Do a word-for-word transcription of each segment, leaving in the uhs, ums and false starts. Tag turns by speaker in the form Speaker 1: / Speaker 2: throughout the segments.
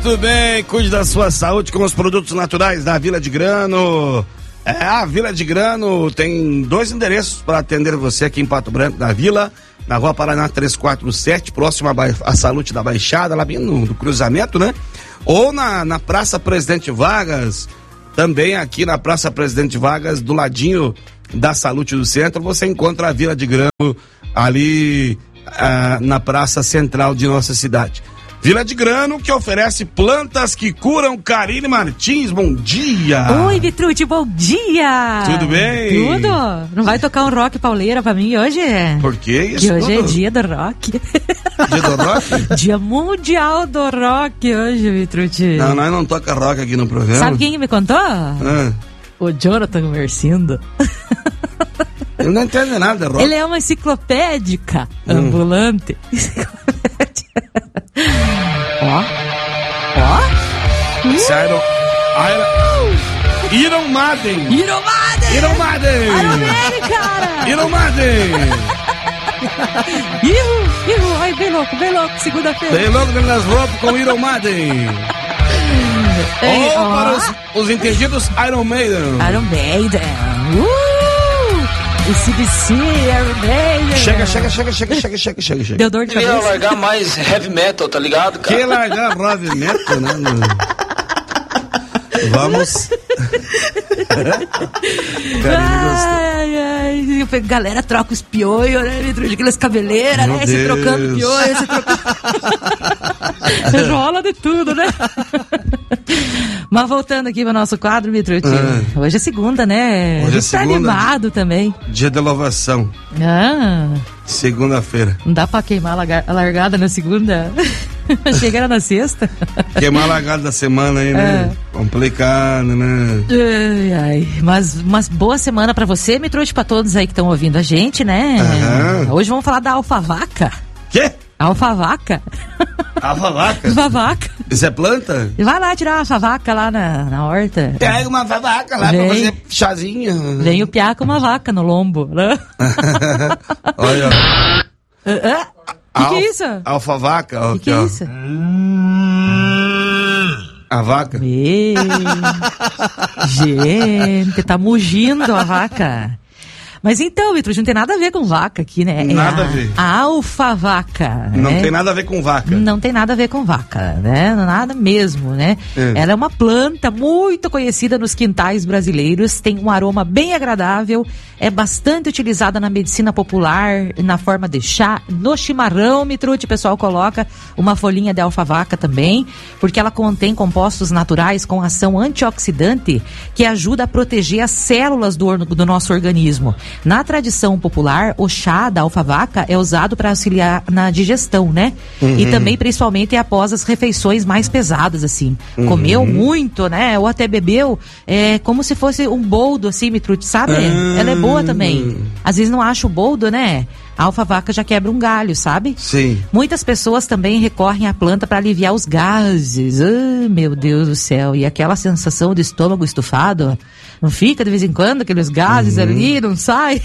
Speaker 1: Muito bem, cuide da sua saúde com os produtos naturais da Vila de Grano. É, a Vila de Grano tem dois endereços para atender você aqui em Pato Branco, na Vila, na Rua Paraná trezentos e quarenta e sete, próximo à Salute da Baixada, lá bem no, no cruzamento, né? Ou na, na Praça Presidente Vargas, também aqui na Praça Presidente Vargas, do ladinho da Salute do Centro, você encontra a Vila de Grano ali ah, na Praça Central de nossa cidade. Vila de Grano, que oferece plantas que curam. Karine Martins, bom dia!
Speaker 2: Oi, Vitrucci, bom dia!
Speaker 1: Tudo bem?
Speaker 2: Tudo? Não vai tocar um rock pauleira pra mim hoje?
Speaker 1: Por que isso?
Speaker 2: Que hoje
Speaker 1: tudo?
Speaker 2: é dia do rock.
Speaker 1: Dia do rock?
Speaker 2: Dia mundial do rock hoje, Vitrucci.
Speaker 1: Não, nós não toca rock aqui no programa.
Speaker 2: Sabe quem me contou?
Speaker 1: Ah.
Speaker 2: O Jonathan Mercindo.
Speaker 1: Eu não entendo nada de rock.
Speaker 2: Ele é uma enciclopédica hum. ambulante. Ó. Ó.
Speaker 1: Esse Iron... Iron... Iron Maiden.
Speaker 2: Iron Maiden.
Speaker 1: Iron Maiden.
Speaker 2: Iron Maiden, cara.
Speaker 1: Iron Maiden.
Speaker 2: Ihu, ihu. Ai, bem louco, bem louco. Segunda-feira.
Speaker 1: Bem louco nas roupas com Iron Maiden.
Speaker 2: Ei,
Speaker 1: Ou
Speaker 2: ó.
Speaker 1: para os, os entendidos, Iron Maiden.
Speaker 2: Iron Maiden. Uh! O C D C, Iron Maiden.
Speaker 1: Chega, chega, chega, chega, chega, chega, chega, chega.
Speaker 2: Deu dor de cabeça.
Speaker 3: Queria largar mais heavy metal, tá ligado, cara?
Speaker 1: Que largar heavy metal, né? Vamos.
Speaker 2: Ai, ai. Galera troca os piolhos, né? Aquelas cabeleiras,
Speaker 1: Meu
Speaker 2: né? Se
Speaker 1: Deus.
Speaker 2: trocando piolho, se trocando. Rola de tudo, né? Mas voltando aqui pro nosso quadro, Vitrucci.
Speaker 1: Ah.
Speaker 2: Hoje é segunda, né?
Speaker 1: Hoje é
Speaker 2: A gente tá
Speaker 1: segunda.
Speaker 2: animado também.
Speaker 1: Dia de louvação.
Speaker 2: Ah,
Speaker 1: Segunda-feira.
Speaker 2: não dá pra queimar a larga- a largada na segunda? Achei que era na sexta.
Speaker 1: Queimar a largada da semana aí, né? Complicado, né?
Speaker 2: Ai, ai. Mas, mas boa semana pra você, Vitrucci, pra todos aí que estão ouvindo a gente, né?
Speaker 1: Aham.
Speaker 2: Hoje vamos falar da alfavaca.
Speaker 1: Quê?
Speaker 2: Alfavaca?
Speaker 1: Alfavaca?
Speaker 2: Alfavaca.
Speaker 1: Isso é planta?
Speaker 2: Vai lá tirar uma alfavaca lá na, na horta.
Speaker 1: Pega uma alfavaca lá
Speaker 2: Vem.
Speaker 1: pra fazer chazinho.
Speaker 2: Vem o piá com uma vaca no lombo, né?
Speaker 1: Olha.
Speaker 2: O que, que é isso?
Speaker 1: Alfavaca, ó.
Speaker 2: O que, que é isso?
Speaker 1: A vaca.
Speaker 2: Ei, gente, tá mugindo a vaca. Mas então, Vitrucci, não tem nada a ver com vaca aqui, né? É
Speaker 1: Nada
Speaker 2: a,
Speaker 1: a ver.
Speaker 2: A alfavaca.
Speaker 1: Não
Speaker 2: né?
Speaker 1: tem nada a ver com vaca.
Speaker 2: Não tem nada a ver com vaca, né? Nada mesmo, né?
Speaker 1: É.
Speaker 2: Ela é uma planta muito conhecida nos quintais brasileiros, tem um aroma bem agradável, é bastante utilizada na medicina popular, na forma de chá, no chimarrão, Vitrucci, o pessoal coloca uma folhinha de alfavaca também, porque ela contém compostos naturais com ação antioxidante que ajuda a proteger as células do, or- do nosso organismo. Na tradição popular, o chá da alfavaca é usado para auxiliar na digestão, né?
Speaker 1: Uhum.
Speaker 2: E também, principalmente, após as refeições mais pesadas, assim.
Speaker 1: Uhum.
Speaker 2: Comeu muito, né? Ou até bebeu, é como se fosse um boldo, assim, Vitrucci, sabe?
Speaker 1: Ah.
Speaker 2: Ela é boa também. Às vezes não acha o boldo, né? A alfavaca já quebra um galho, sabe?
Speaker 1: Sim.
Speaker 2: Muitas pessoas também recorrem à planta para aliviar os gases. Ah, meu Deus do céu. E aquela sensação de estômago estufado, não fica de vez em quando aqueles gases
Speaker 1: Uhum.
Speaker 2: ali, não sai?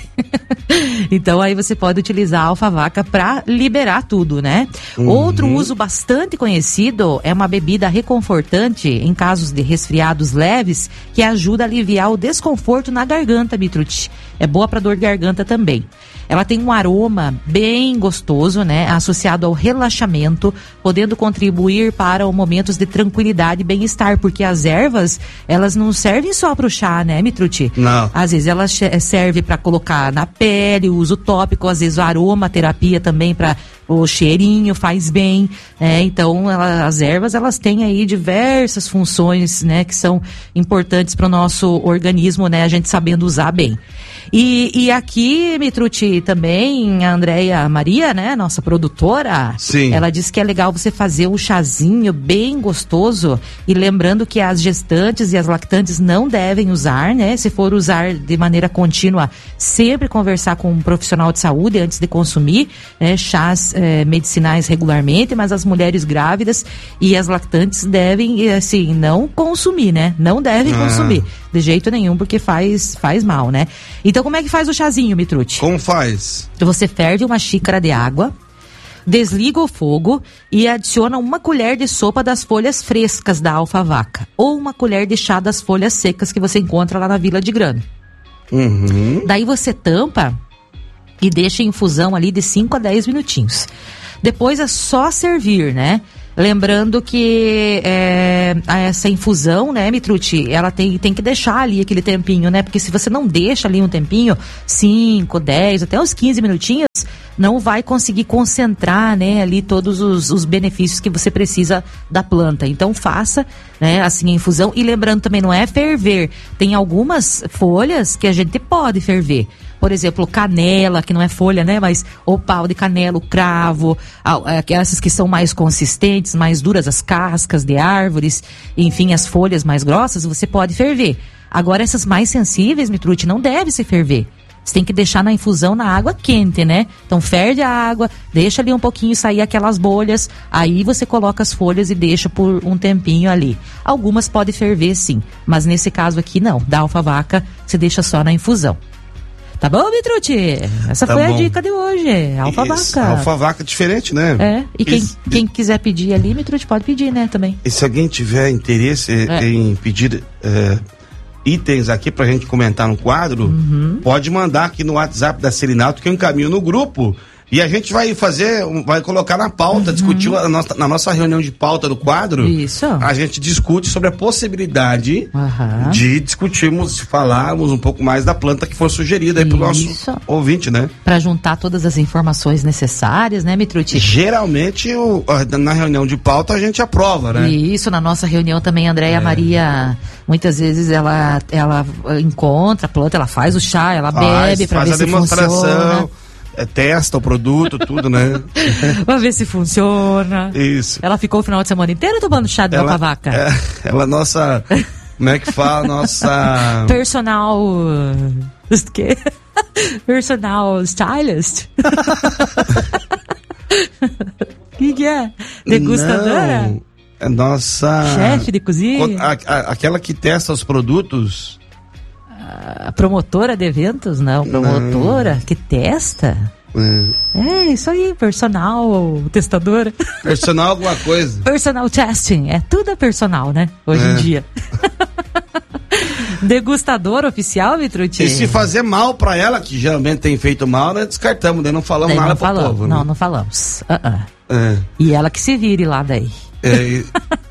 Speaker 2: Então aí você pode utilizar a alfavaca para liberar tudo, né?
Speaker 1: Uhum.
Speaker 2: Outro uso bastante conhecido é uma bebida reconfortante em casos de resfriados leves que ajuda a aliviar o desconforto na garganta, Vitrucci. É boa para dor de garganta também. Ela tem um aroma bem gostoso, né? Associado ao relaxamento, podendo contribuir para os momentos de tranquilidade e bem-estar, porque as ervas, elas não servem só para o chá, né, Vitrucci?
Speaker 1: Não.
Speaker 2: Às vezes ela che- serve para colocar na pele, uso tópico, às vezes a aromaterapia também para o cheirinho faz bem, né? Então ela- as ervas, elas têm aí diversas funções, né, que são importantes para o nosso organismo, né, a gente sabendo usar bem. E, e aqui, Vitrucci, também, a Andréia Maria, né, nossa produtora,
Speaker 1: Sim.
Speaker 2: ela disse que é legal você fazer um chazinho bem gostoso, e lembrando que as gestantes e as lactantes não devem usar, né, se for usar de maneira contínua, sempre conversar com um profissional de saúde antes de consumir, né, chás eh, medicinais regularmente, mas as mulheres grávidas e as lactantes devem, assim, não consumir, né, não devem
Speaker 1: Ah.
Speaker 2: consumir, de jeito nenhum, porque faz, faz mal, né. Então como é que faz o chazinho, Vitrucci?
Speaker 1: Como faz?
Speaker 2: Você ferve uma xícara de água, Desliga o fogo e adiciona uma colher de sopa das folhas frescas da alfavaca ou uma colher de chá das folhas secas que você encontra lá na Vila de Grano.
Speaker 1: Uhum.
Speaker 2: Daí você tampa e deixa em infusão ali de cinco a dez minutinhos. Depois é só servir, né? Lembrando que é, essa infusão, né, Mitrucci, ela tem, tem que deixar ali aquele tempinho, né? Porque se você não deixa ali um tempinho, cinco, dez, até uns quinze minutinhos, não vai conseguir concentrar, né, ali todos os, os benefícios que você precisa da planta. Então faça, né, assim a infusão. E lembrando também, não é ferver. Tem algumas folhas que a gente pode ferver. Por exemplo, canela, que não é folha, né? Mas o pau de canela, o cravo, essas que são mais consistentes, mais duras, as cascas de árvores, enfim, as folhas mais grossas, você pode ferver. Agora, essas mais sensíveis, Mitrucci, não deve se ferver. Você tem que deixar na infusão na água quente, né? Então, ferve a água, deixa ali um pouquinho sair aquelas bolhas, aí você coloca as folhas e deixa por um tempinho ali. Algumas podem ferver, sim, mas nesse caso aqui, não. Da alfavaca, você deixa só na infusão. Tá bom, Mitrucci? Essa tá foi bom. A dica de hoje. Alfavaca.
Speaker 1: Alfavaca diferente, né?
Speaker 2: É. E quem,
Speaker 1: Esse,
Speaker 2: quem quiser pedir ali, Mitrucci, pode pedir, né, também.
Speaker 1: E se alguém tiver interesse é. em pedir é, itens aqui pra gente comentar no quadro, uhum. pode mandar aqui no WhatsApp da Selinalto que eu encaminho no grupo. E a gente vai fazer, vai colocar na pauta, uhum. discutir a nossa, na nossa reunião de pauta do quadro.
Speaker 2: Isso.
Speaker 1: A gente discute sobre a possibilidade uhum. de discutirmos, falarmos um pouco mais da planta que foi sugerida aí pro nosso ouvinte, né?
Speaker 2: Para juntar todas as informações necessárias, né, Mitrucci?
Speaker 1: Geralmente, o, na reunião de pauta, a gente aprova, né?
Speaker 2: Isso, na nossa reunião também, a Andréia
Speaker 1: é.
Speaker 2: Maria, muitas vezes ela, ela encontra a planta, ela faz o chá, ela faz, bebe para ver se funciona.
Speaker 1: É, testa o produto, tudo, né?
Speaker 2: Pra ver se funciona.
Speaker 1: Isso.
Speaker 2: Ela ficou o final de semana inteiro tomando chá de alfavaca.
Speaker 1: É, ela é nossa, como é que fala? Nossa...
Speaker 2: Personal... O quê? Personal stylist? O que que é? Degustadora?
Speaker 1: Não, é nossa...
Speaker 2: Chefe de cozinha?
Speaker 1: A, a, aquela que testa os produtos...
Speaker 2: A promotora de eventos, não, promotora não. que testa. É. é, isso aí, personal testadora.
Speaker 1: Personal alguma coisa.
Speaker 2: Personal testing, é tudo é personal, né? Hoje é. em dia. Degustador oficial, Mitrucci?
Speaker 1: E se fazer mal pra ela, que geralmente tem feito mal, nós descartamos, né? Não falamos daí nada
Speaker 2: não
Speaker 1: pro
Speaker 2: falamos,
Speaker 1: povo.
Speaker 2: Não,
Speaker 1: né?
Speaker 2: não falamos. Uh-uh.
Speaker 1: É.
Speaker 2: E ela que se vire lá daí.
Speaker 1: É, e...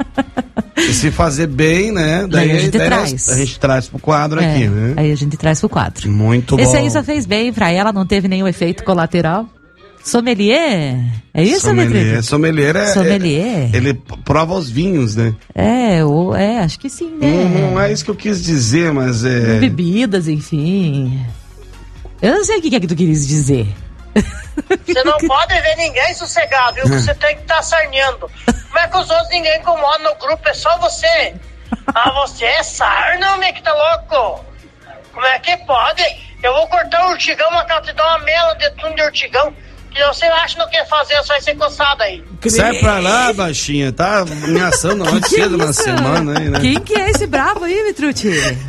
Speaker 1: E se fazer bem, né? Daí,
Speaker 2: daí a gente
Speaker 1: daí
Speaker 2: traz.
Speaker 1: A gente traz pro quadro é, aqui, né?
Speaker 2: Aí a gente traz pro quadro.
Speaker 1: Muito
Speaker 2: Esse
Speaker 1: bom.
Speaker 2: Esse aí só fez bem pra ela, não teve nenhum efeito colateral. Sommelier? É isso,
Speaker 1: Sommelier? Sommelier é...
Speaker 2: Sommelier?
Speaker 1: É, ele prova os vinhos, né?
Speaker 2: É, ou, é, acho que sim, né?
Speaker 1: Não, não é isso que eu quis dizer, mas é...
Speaker 2: Bebidas, enfim. Eu não sei o que é que tu queres dizer.
Speaker 4: Você não pode ver ninguém sossegar, viu? Você tem que estar tá sarneando. Como é que os outros ninguém incomoda no grupo? É só você. Ah, você é sarna, homem, que tá louco? Como é que pode? Eu vou cortar o urtigão, mas ela te dá uma mela de tudo de urtigão. Que você acha que não quer fazer, você vai ser coçada aí.
Speaker 1: Sai pra lá, baixinha. Tá ameaçando antes cedo na semana aí, né?
Speaker 2: Quem que é esse brabo aí, Mitrucci?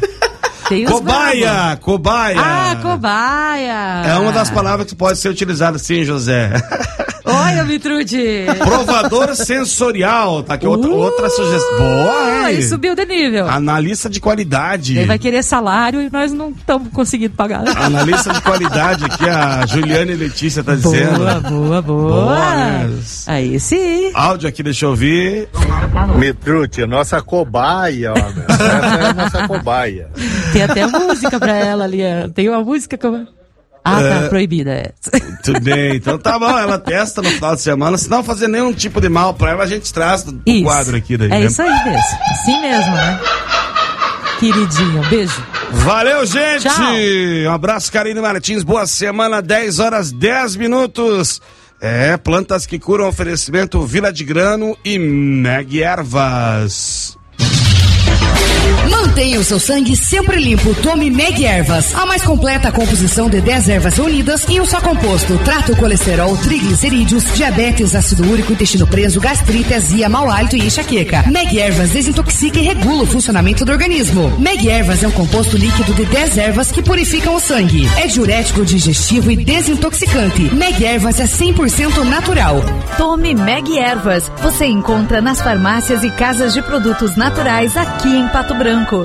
Speaker 1: Cobaia,
Speaker 2: bravos.
Speaker 1: cobaia.
Speaker 2: Ah, cobaia.
Speaker 1: É uma das palavras que pode ser utilizada, sim, José.
Speaker 2: Olha, Mitrucci.
Speaker 1: Provador sensorial, tá aqui outra, uh, outra sugestão. Boa, hein?
Speaker 2: Aí subiu de nível.
Speaker 1: Analista de qualidade.
Speaker 2: Ele vai querer salário e nós não estamos conseguindo pagar.
Speaker 1: Analista de qualidade aqui, a Juliane Letícia tá
Speaker 2: boa,
Speaker 1: dizendo.
Speaker 2: Boa, boa, boa. Aí sim.
Speaker 1: Áudio aqui, deixa eu ouvir.
Speaker 5: Mitrucci, nossa cobaia, ó, essa é a nossa cobaia.
Speaker 2: Tem até música pra ela ali, tem uma música como... Ah, tá, é, proibida. É.
Speaker 1: Tudo bem, então tá bom, ela testa no final de semana, se não fazer nenhum tipo de mal pra ela, a gente traz o quadro aqui daí.
Speaker 2: É
Speaker 1: né?
Speaker 2: isso aí mesmo, assim mesmo, né? Queridinho, beijo.
Speaker 1: Valeu, gente!
Speaker 2: Tchau.
Speaker 1: Um abraço, Karine Martins, boa semana, dez horas, dez minutos. É, plantas que curam, oferecimento Vila de Grano e Meg Ervas.
Speaker 6: Mantenha o seu sangue sempre limpo. Tome Meg Ervas, a mais completa composição de dez ervas reunidas em um só composto. Trata o colesterol, triglicerídeos, diabetes, ácido úrico, intestino preso, gastrite, azia, mau hálito e enxaqueca. Meg Ervas desintoxica e regula o funcionamento do organismo. Meg Ervas é um composto líquido de dez ervas que purificam o sangue. É diurético, digestivo e desintoxicante. Meg Ervas é cem por cento natural.
Speaker 7: Tome Meg Ervas. Você encontra nas farmácias e casas de produtos naturais aqui em Pato Branco.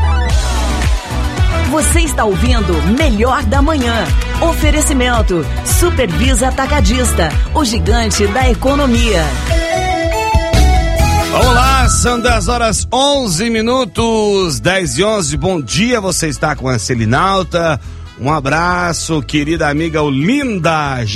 Speaker 8: Você está ouvindo Melhor da Manhã. Oferecimento Supervisa Atacadista, o gigante da economia.
Speaker 1: Vamos lá, são dez horas onze minutos, dez e onze. Bom dia, você está com a Celinalta. Um abraço, querida amiga Olinda